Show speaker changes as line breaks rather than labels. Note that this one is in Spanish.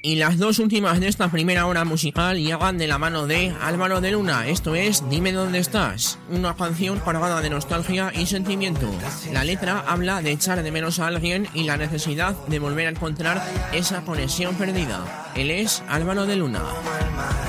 Y las dos últimas de esta primera hora musical llegan de la mano de Álvaro de Luna. Esto es Dime dónde estás, una canción cargada de nostalgia y sentimiento. La letra habla de echar de menos a alguien y la necesidad de volver a encontrar esa conexión perdida. Él es Álvaro de Luna.